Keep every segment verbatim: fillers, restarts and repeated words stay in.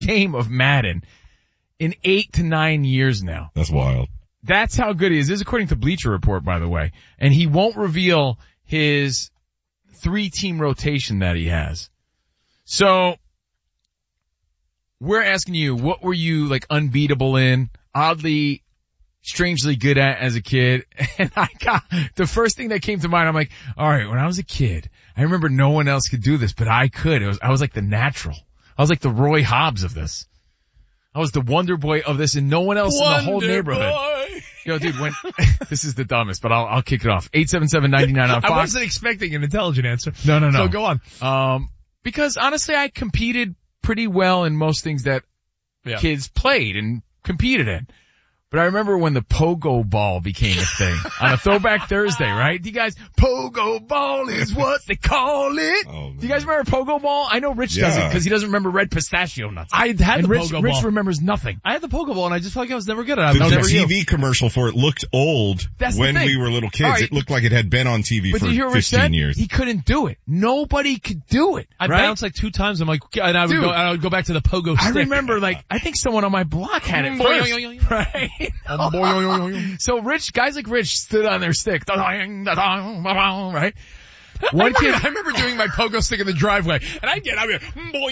game of Madden in eight to nine years now. That's wild. That's how good he is. This is according to Bleacher Report, by the way. And he won't reveal his three-team rotation that he has. So, we're asking you, what were you, like, unbeatable in, oddly, strangely good at as a kid? And I got, the first thing that came to mind, I'm like, alright, when I was a kid, I remember no one else could do this, but I could. It was, I was like the natural. I was like the Roy Hobbs of this. I was the Wonder Boy of this, and no one else Wonder in the whole neighborhood. Boy. Yo, dude, when, this is the dumbest, but I'll, I'll kick it off. eight seven seven, nine nine on Fox. I wasn't expecting an intelligent answer. No, no, no. So go on. Um, because honestly, I competed pretty well in most things that yeah. kids played and competed in. But I remember when the pogo ball became a thing on a Throwback Thursday, right? Do you guys, pogo ball is what they call it. Oh, do you guys remember pogo ball? I know Rich yeah. doesn't because he doesn't remember red pistachio nuts. I had and the Rich, pogo ball. Rich remembers nothing. I had the pogo ball and I just felt like I was never good at it. The, I was the never T V you. commercial for it looked old That's when we were little kids. Right. It looked like it had been on T V but for you hear what fifteen Rich said? years. He couldn't do it. Nobody could do it. I right? bounced like two times. I'm like, and I would Dude, go, and I would go back to the pogo stick. I remember like, I think someone on my block had it first. Right? So Rich, guys like Rich stood on their stick. Right? One I kid, remember, I remember doing my pogo stick in the driveway, and I get, I mean,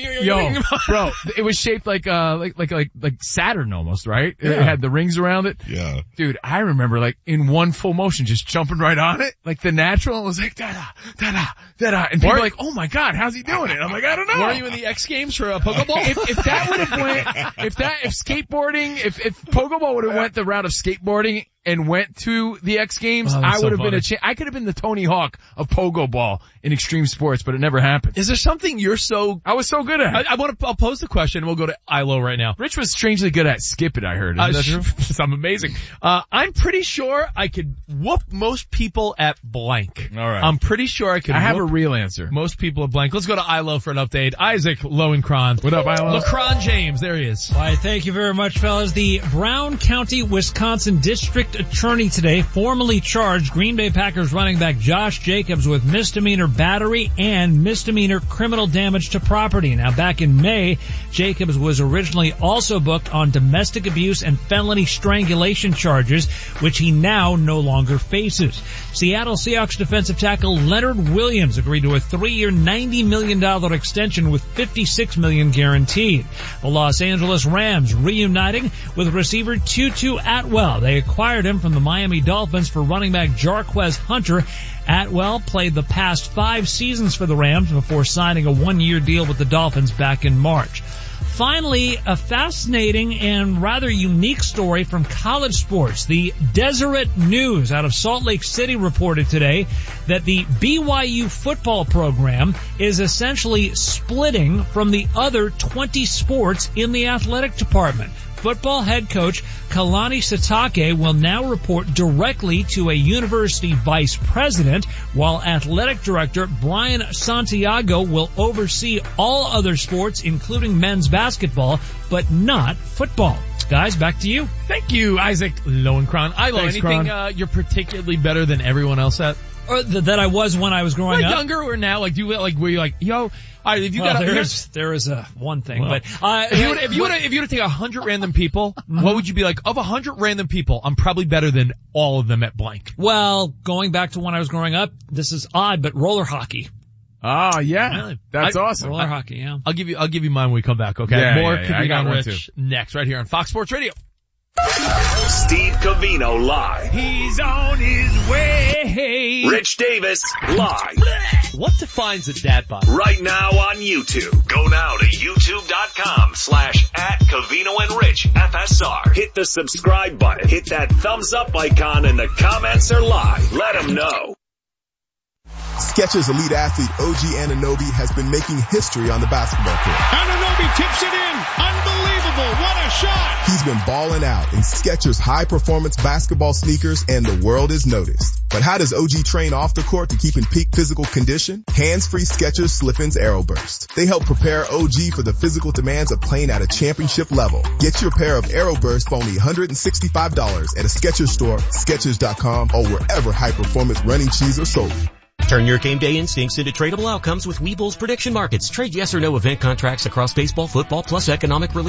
yo, bro, it was shaped like, uh, like, like, like, like Saturn almost, right? Yeah. It had the rings around it. Yeah. Dude, I remember like in one full motion just jumping right on it, like the natural. It was like, da da, da da, da da. And people were like, oh my god, how's he doing it? I'm like, I don't know. Were you in the X Games for a pogo ball? if, if that would have went, if that, if skateboarding, if, if pogo ball would have went the route of skateboarding, and went to the X Games, oh, I would so have funny. been a cha- I could have been the Tony Hawk of pogo ball in extreme sports, but it never happened. Is there something you're so, I was so good at? I, I want to, I'll pose the question and we'll go to I L O right now. Rich was strangely good at skip it, I heard. Isn't uh, that true? I'm amazing. Uh, I'm pretty sure I could whoop most people at blank. All right. I'm pretty sure I could I have whoop a real answer. most people at blank. Let's go to I L O for an update. Isaac Lowenkron. What up, I L O? LeCron James, there he is. Why, thank you very much, fellas. The Brown County, Wisconsin District Attorney today formally charged Green Bay Packers running back Josh Jacobs with misdemeanor battery and misdemeanor criminal damage to property. Now, back in May, Jacobs was originally also booked on domestic abuse and felony strangulation charges, which he now no longer faces. Seattle Seahawks defensive tackle Leonard Williams agreed to a three-year, ninety million dollars extension with fifty-six million dollars guaranteed. The Los Angeles Rams reuniting with receiver Tutu Atwell. They acquired him from the Miami Dolphins for running back Jarquez Hunter. Atwell played the past five seasons for the Rams before signing a one-year deal with the Dolphins back in March. Finally, a fascinating and rather unique story from college sports. The Deseret News out of Salt Lake City reported today that the B Y U football program is essentially splitting from the other twenty sports in the athletic department. Football head coach Kalani Sitake will now report directly to a university vice president, while athletic director Brian Santiago will oversee all other sports, including men's basketball, but not football. Guys, back to you. Thank you, Isaac Lowenkron. I love Thanks, anything uh, you're particularly better than everyone else at? Or th- that I was when I was growing Like up. younger or now? Like, do you, like, were you like, yo, all right, if you Well, got there here's- is, there is a one thing, Well, but, uh, if you would, if you would, if you would take a hundred random people, what would you be like? Of a hundred random people, I'm probably better than all of them at blank. well, going back to when I was growing up, this is odd, but roller hockey. Oh, yeah. Really? That's I- awesome. Roller hockey, yeah. I'll give you, I'll give you mine when we come back, okay? Yeah, More yeah, yeah. could I be got on one Rich next, right here on Fox Sports Radio. Steve Covino live. He's on his way. Rich Davis live. What defines a dad bod? Right now on YouTube. Go now to youtube.com slash at Covino and Rich F S R. Hit the subscribe button. Hit that thumbs up icon and the comments are live. Let them know. Skechers elite athlete O G Anunoby has been making history on the basketball court. Anunoby tips it in. Unbelievable. What a shot. He's been balling out in Skechers high-performance basketball sneakers, and the world is noticed. But how does O G train off the court to keep in peak physical condition? Hands-free Skechers Slip-ins Aeroburst. They help prepare O G for the physical demands of playing at a championship level. Get your pair of Aeroburst for only one hundred sixty-five dollars at a Skechers store, Skechers dot com, or wherever high-performance running shoes are sold. Turn your game day instincts into tradable outcomes with Webull's prediction markets. Trade yes or no event contracts across baseball, football, plus economic relief.